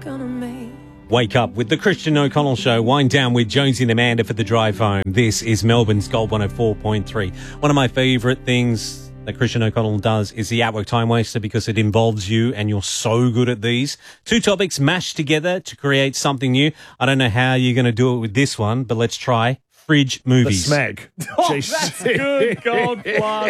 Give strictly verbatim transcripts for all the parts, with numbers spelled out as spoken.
gonna make. Wake up with the Christian O'Connell Show. Wind down with Jonesy and Amanda for the drive home. This is Melbourne's Gold one oh four point three. One of my favourite things that Christian O'Connell does is the Outwork Time Waster because it involves you and you're so good at these. Two topics mashed together to create something new. I don't know how you're going to do it with this one, but let's try. Fridge movies. The Smeg. Oh, that's good. Gold plus.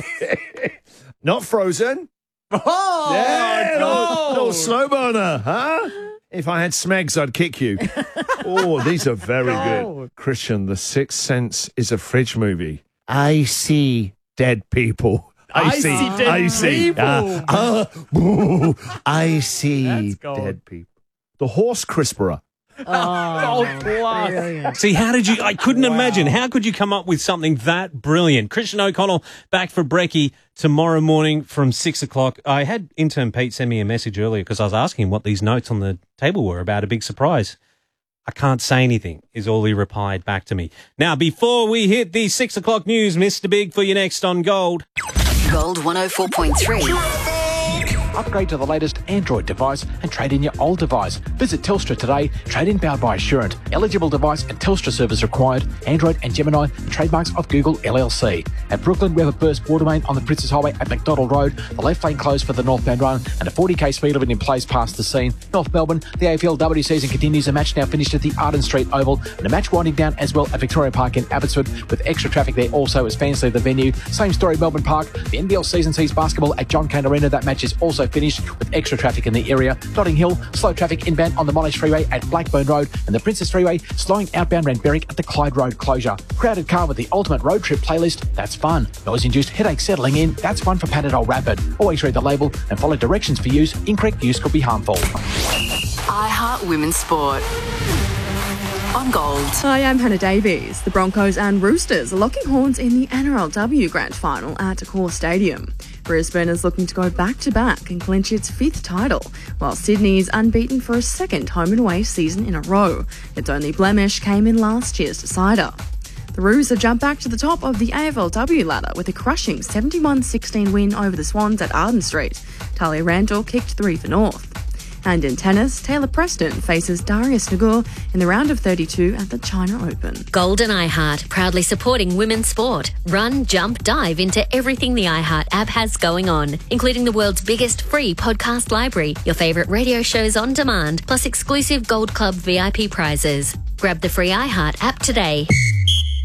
Not Frozen. Oh, yeah, gold. little, little slow burner, huh? If I had Smegs, I'd kick you. Oh, these are very Gold. good. Christian, The Sixth Sense is a fridge movie. I see dead people. I, I see, see dead I see, people. Uh, uh, ooh, I see That's gold. dead people. The Horse Crisperer. Gold plus. See, how did you, I couldn't wow. imagine, how could you come up with something that brilliant? Christian O'Connell back for brekkie tomorrow morning from six o'clock. I had intern Pete send me a message earlier because I was asking him what these notes on the table were about, a big surprise. I can't say anything, is all he replied back to me. Now, before we hit the six o'clock news, Mister Big for you next on Gold. Gold one oh four point three. Upgrade to the latest Android device and trade in your old device. Visit Telstra today. Trade in powered by Assurant. Eligible device and Telstra service required. Android and Gemini, trademarks of Google L L C. At Brooklyn, we have a burst water main on the Princess Highway at McDonald Road. The left lane closed for the northbound run and a forty k speed limit in place past the scene. North Melbourne, the A F L W season continues. A match now finished at the Arden Street Oval and a match winding down as well at Victoria Park in Abbotsford with extra traffic there also as fans leave the venue. Same story, Melbourne Park. The N B L season sees basketball at John Cain Arena. That match is also finished with extra traffic in the area. Notting Hill, slow traffic inbound on the Monash Freeway at Blackburn Road and the Princess Freeway, slowing outbound Randberwick at the Clyde Road closure. Crowded car with the ultimate road trip playlist, that's fun. Noise-induced headache settling in, that's one for Panadol Rapid. Always read the label and follow directions for use. Incorrect use could be harmful. iHeart Women's Sport. On Gold. Hi, I'm Hannah Davies. The Broncos and Roosters are locking horns in the N R L W Grand Final at Accor Stadium. Brisbane is looking to go back-to-back and clinch its fifth title, while Sydney is unbeaten for a second home and away season in a row. Its only blemish came in last year's decider. The Roos have jumped back to the top of the A F L W ladder with a crushing seventy-one sixteen win over the Swans at Arden Street. Talia Randall kicked three for North. And in tennis, Taylor Preston faces Darius Nagur in the round of thirty-two at the China Open. Gold and iHeart, proudly supporting women's sport. Run, jump, dive into everything the iHeart app has going on, including the world's biggest free podcast library, your favourite radio shows on demand, plus exclusive Gold Club V I P prizes. Grab the free iHeart app today.